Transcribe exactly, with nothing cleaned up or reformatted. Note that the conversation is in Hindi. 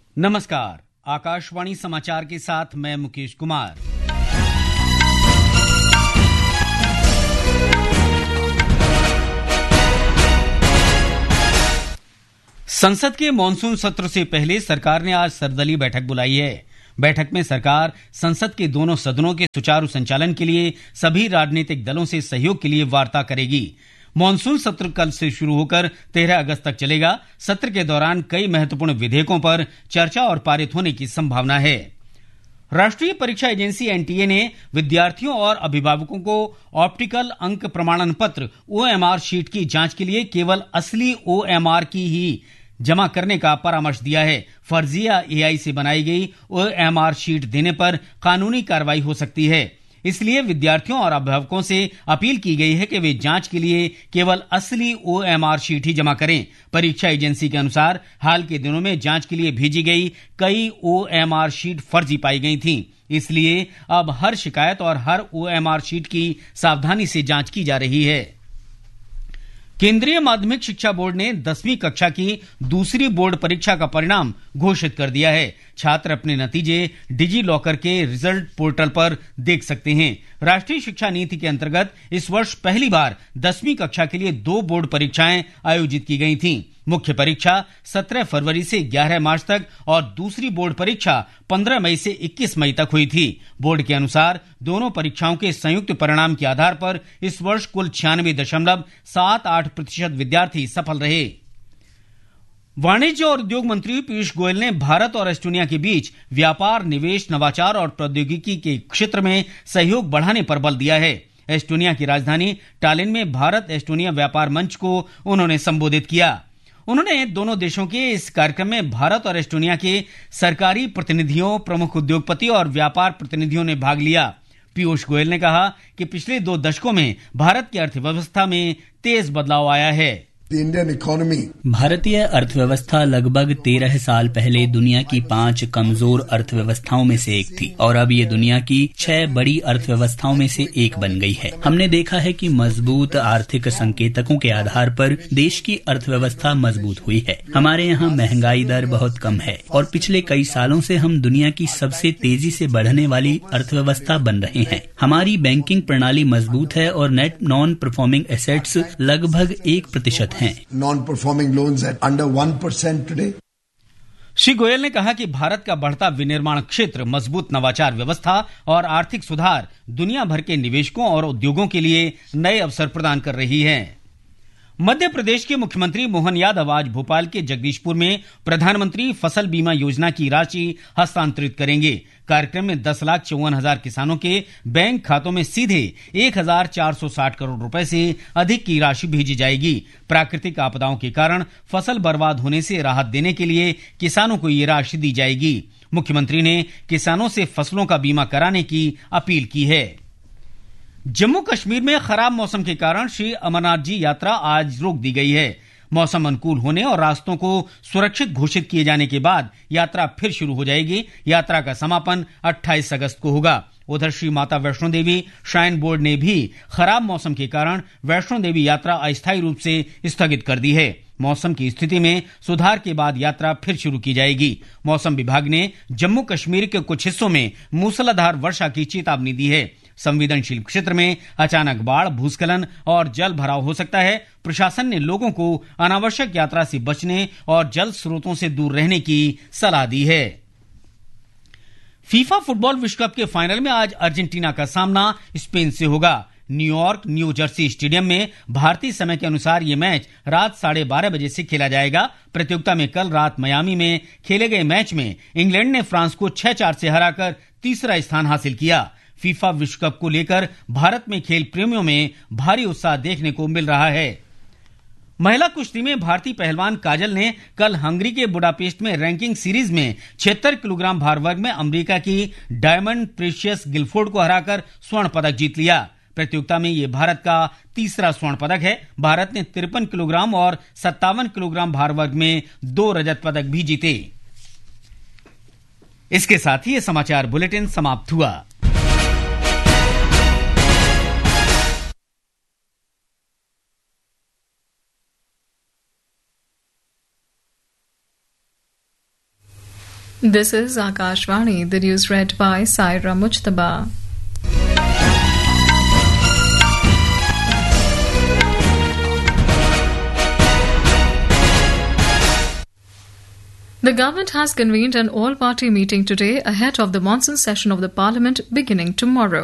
नमस्कार, आकाशवाणी समाचार के साथ मैं मुकेश कुमार। संसद के मॉनसून सत्र से पहले सरकार ने आज सर्वदलीय बैठक बुलाई है। बैठक में सरकार संसद के दोनों सदनों के सुचारू संचालन के लिए सभी राजनीतिक दलों से सहयोग के लिए वार्ता करेगी। मॉनसून सत्र कल से शुरू होकर तेरह अगस्त तक चलेगा। सत्र के दौरान कई महत्वपूर्ण विधेयकों पर चर्चा और पारित होने की संभावना है। राष्ट्रीय परीक्षा एजेंसी एनटीए ने विद्यार्थियों और अभिभावकों को ऑप्टिकल अंक प्रमाणन पत्र ओएमआर शीट की जांच के लिए केवल असली ओएमआर की ही जमा करने का परामर्श दिया है। फर्जी या एआई से बनाई गई ओएमआर शीट देने पर कानूनी कार्रवाई हो सकती है। इसलिए विद्यार्थियों और अभिभावकों से अपील की गई है कि वे जांच के लिए केवल असली ओएमआर शीट ही जमा करें। परीक्षा एजेंसी के अनुसार हाल के दिनों में जांच के लिए भेजी गई कई ओएमआर शीट फर्जी पाई गई थीं। इसलिए अब हर शिकायत और हर ओएमआर शीट की सावधानी से जांच की जा रही है। केंद्रीय माध्यमिक शिक्षा बोर्ड ने दसवीं कक्षा की दूसरी बोर्ड परीक्षा का परिणाम घोषित कर दिया है। छात्र अपने नतीजे डिजी लॉकर के रिजल्ट पोर्टल पर देख सकते हैं। राष्ट्रीय शिक्षा नीति के अंतर्गत इस वर्ष पहली बार दसवीं कक्षा के लिए दो बोर्ड परीक्षाएं आयोजित की गई थीं। मुख्य परीक्षा सत्रह फरवरी से ग्यारह मार्च तक और दूसरी बोर्ड परीक्षा पंद्रह मई से इक्कीस मई तक हुई थी। बोर्ड के अनुसार दोनों परीक्षाओं के संयुक्त परिणाम के आधार पर इस वर्ष कुल छियानवे दशमलव सात आठ प्रतिशत विद्यार्थी सफल रहे। वाणिज्य और उद्योग मंत्री पीयूष गोयल ने भारत और एस्टोनिया के बीच व्यापार, निवेश, नवाचार और प्रौद्योगिकी के क्षेत्र में सहयोग बढ़ाने पर बल दिया है। एस्टोनिया की राजधानी टालिन में भारत एस्टोनिया व्यापार मंच को उन्होंने संबोधित किया। उन्होंने दोनों देशों के इस कार्यक्रम में भारत और एस्टोनिया के सरकारी प्रतिनिधियों, प्रमुख उद्योगपति और व्यापार प्रतिनिधियों ने भाग लिया। पीयूष गोयल ने कहा कि पिछले दो दशकों में भारत की अर्थव्यवस्था में तेज बदलाव आया है। इंडियन इकोनॉमी भारतीय अर्थव्यवस्था लगभग तेरह साल पहले दुनिया की पांच कमजोर अर्थव्यवस्थाओं में से एक थी और अब ये दुनिया की छह बड़ी अर्थव्यवस्थाओं में से एक बन गई है। हमने देखा है कि मजबूत आर्थिक संकेतकों के आधार पर देश की अर्थव्यवस्था मजबूत हुई है। हमारे यहाँ महंगाई दर बहुत कम है और पिछले कई सालों से हम दुनिया की सबसे तेजी से बढ़ने वाली अर्थव्यवस्था बन रहे हैं। हमारी बैंकिंग प्रणाली मजबूत है और नेट नॉन परफॉर्मिंग एसेट्स लगभग एक प्रतिशत non performing loans eight under one percent today. Shri Goyal ने कहा कि भारत का बढ़ता विनिर्माण क्षेत्र, मजबूत नवाचार व्यवस्था और आर्थिक सुधार दुनिया भर के निवेशकों और उद्योगों के लिए नए अवसर प्रदान कर रही है। मध्य प्रदेश के मुख्यमंत्री मोहन यादव आज भोपाल के जगदीशपुर में प्रधानमंत्री फसल बीमा योजना की राशि हस्तांतरित करेंगे। कार्यक्रम में दस लाख चौवन हजार किसानों के बैंक खातों में सीधे एक हजार चार सौ साठ करोड़ रुपए से अधिक की राशि भेजी जाएगी। प्राकृतिक आपदाओं के कारण फसल बर्बाद होने से राहत देने के लिए किसानों को ये राशि दी जाएगी। मुख्यमंत्री ने किसानों से फसलों का बीमा कराने की अपील की है। जम्मू कश्मीर में खराब मौसम के कारण श्री अमरनाथ जी यात्रा आज रोक दी गई है। मौसम अनुकूल होने और रास्तों को सुरक्षित घोषित किए जाने के बाद यात्रा फिर शुरू हो जाएगी। यात्रा का समापन अट्ठाईस अगस्त को होगा। उधर श्री माता वैष्णो देवी श्राइन बोर्ड ने भी खराब मौसम के कारण वैष्णो देवी यात्रा अस्थायी रूप से स्थगित कर दी है। मौसम की स्थिति में सुधार के बाद यात्रा फिर शुरू की जाएगी। मौसम विभाग ने जम्मू कश्मीर के कुछ हिस्सों में मूसलाधार वर्षा की चेतावनी दी है। संवेदनशील क्षेत्र में अचानक बाढ़, भूस्खलन और जल भराव हो सकता है। प्रशासन ने लोगों को अनावश्यक यात्रा से बचने और जल स्रोतों से दूर रहने की सलाह दी है। फीफा फुटबॉल विश्व कप के फाइनल में आज अर्जेंटीना का सामना स्पेन से होगा। न्यूयॉर्क न्यू जर्सी स्टेडियम में भारतीय समय के अनुसार ये मैच रात साढ़े बारह बजे से खेला जाएगा। प्रतियोगिता में कल रात मियामी में खेले गए मैच में इंग्लैंड ने फ्रांस को छह चार से हराकर तीसरा स्थान हासिल किया। फीफा विश्व कप को लेकर भारत में खेल प्रेमियों में भारी उत्साह देखने को मिल रहा है। महिला कुश्ती में भारतीय पहलवान काजल ने कल हंगरी के बुडापेस्ट में रैंकिंग सीरीज में छिहत्तर किलोग्राम भार वर्ग में अमेरिका की डायमंड प्रेशियस गिलफोर्ड को हराकर स्वर्ण पदक जीत लिया। प्रतियोगिता में यह भारत का तीसरा स्वर्ण पदक है। भारत ने तिरपन किलोग्राम और सत्तावन किलोग्राम भार वर्ग में दो रजत पदक भी जीते। इसके साथ ही यह समाचार बुलेटिन समाप्त हुआ। This is Akashvani, the news read by Saira Mujtaba. The government has convened an all-party meeting today ahead of the monsoon session of the Parliament beginning tomorrow.